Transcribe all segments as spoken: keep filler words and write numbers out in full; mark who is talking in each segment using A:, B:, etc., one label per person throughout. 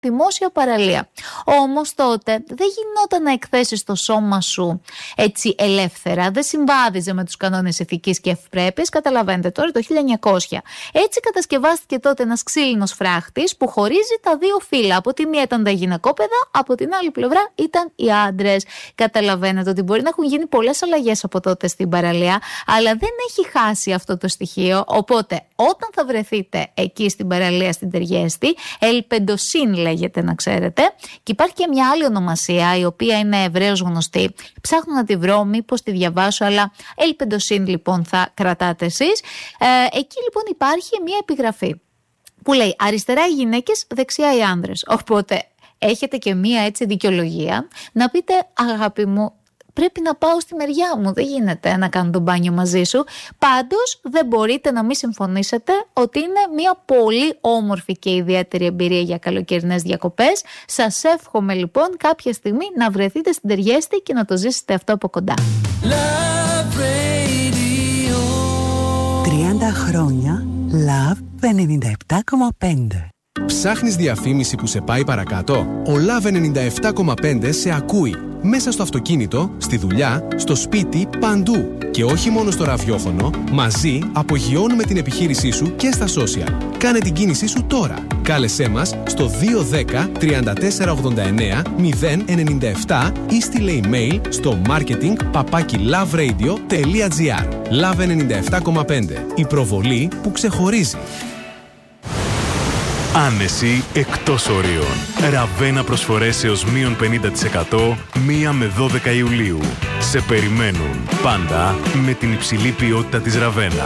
A: δημόσια παραλία. Όμως τότε δεν γινόταν να εκθέσεις το σώμα σου έτσι ελεύθερα, δεν συμβάδιζε με τους κανόνες ηθικής και ευπρέπειας, καταλαβαίνετε τώρα το χίλια εννιακόσια. Έτσι κατασκευάστηκε τότε ένας ξύλινος φράχτης που χωρίζει τα δύο φύλλα. Από τη μία ήταν τα γυναικόπαιδα, από την άλλη πλευρά ήταν οι άντρες. Καταλαβαίνετε ότι μπορεί να έχουν γίνει πολλές αλλαγές από τότε στην παραλία, αλλά δεν έχει χάσει αυτό το στοιχείο. Οπότε όταν θα βρεθείτε εκεί στην παραλία στην Τεργέστη, Ελπεντοσύν λέγεται, να ξέρετε, και υπάρχει και μια άλλη ονομασία η οποία είναι ευρέως γνωστή. Ψάχνω να τη βρω, μήπως τη διαβάσω, αλλά Ελπεντοσύν λοιπόν θα κρατάτε εσείς. Ε, εκεί λοιπόν υπάρχει μια επιγραφή που λέει αριστερά οι γυναίκες, δεξιά οι άνδρες. Οπότε έχετε και μία έτσι δικαιολογία να πείτε, αγάπη μου, πρέπει να πάω στη μεριά μου, δεν γίνεται να κάνω τον μπάνιο μαζί σου. Πάντως δεν μπορείτε να μην συμφωνήσετε ότι είναι μια πολύ όμορφη και ιδιαίτερη εμπειρία για καλοκαιρινές διακοπές. Σας εύχομαι λοιπόν κάποια στιγμή να βρεθείτε στην Τεργέστη και να το ζήσετε αυτό από κοντά.
B: τριάντα χρόνια Love ενενήντα επτά κόμμα πέντε.
C: Ψάχνεις διαφήμιση που σε πάει παρακάτω? Ο Love ενενήντα επτά κόμμα πέντε σε ακούει. Μέσα στο αυτοκίνητο, στη δουλειά, στο σπίτι, παντού. Και όχι μόνο στο ραδιόφωνο, μαζί απογειώνουμε την επιχείρησή σου και στα social. Κάνε την κίνησή σου τώρα. Κάλεσέ μας στο δύο ένα μηδέν τριάντα τέσσερα ογδόντα εννέα μηδέν ενενήντα επτά ή στείλε email στο marketing παπάκι loveradio τελεία gr. Love ενενήντα επτά κόμμα πέντε. Η προβολή που ξεχωρίζει.
D: Άνεση εκτός ορίων. Ραβένα προσφορές έως μείον πενήντα τοις εκατό μία με δώδεκα Ιουλίου. Σε περιμένουν πάντα με την υψηλή ποιότητα της Ραβένα.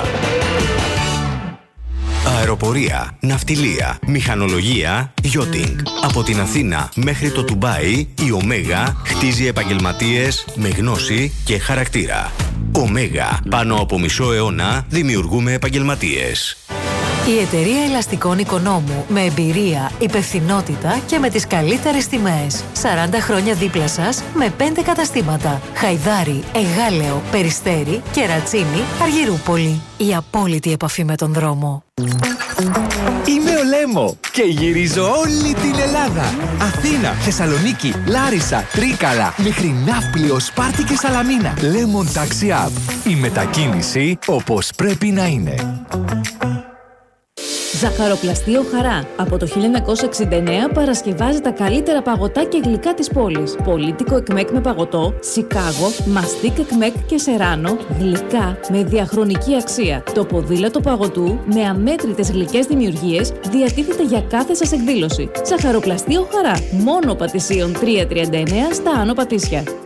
E: Αεροπορία, ναυτιλία, μηχανολογία, yachting. Από την Αθήνα μέχρι το Ντουμπάι, η Ωμέγα χτίζει επαγγελματίες με γνώση και χαρακτήρα. Ωμέγα, πάνω από μισό αιώνα δημιουργούμε επαγγελματίες.
F: Η εταιρεία ελαστικών Οικονόμου, με εμπειρία, υπευθυνότητα και με τις καλύτερες τιμές. σαράντα χρόνια δίπλα σας με πέντε καταστήματα. Χαϊδάρι, Εγάλεο, Περιστέρι, Κερατσίνη, Αργυρούπολη. Η απόλυτη επαφή με τον δρόμο.
G: Είμαι ο Λέμο και γυρίζω όλη την Ελλάδα. Αθήνα, Θεσσαλονίκη, Λάρισα, Τρίκαλα, μέχρι Ναύπλιο, Σπάρτη και Σαλαμίνα. Lemon Taxi App. Η μετακίνηση όπως πρέπει να είναι.
H: Ζαχαροπλαστείο Χαρά. Από το χίλια εννιακόσια εξήντα εννέα παρασκευάζει τα καλύτερα παγωτά και γλυκά της πόλης. Πολύτικο εκμέκ με παγωτό, Σικάγο, μαστίκ εκμέκ και σεράνο, γλυκά με διαχρονική αξία. Το ποδήλατο παγωτού με αμέτρητες γλυκές δημιουργίες διατίθεται για κάθε σας εκδήλωση. Ζαχαροπλαστείο Χαρά. Μόνο Πατησίων τριακόσια τριάντα εννέα στα Άνω Πατήσια.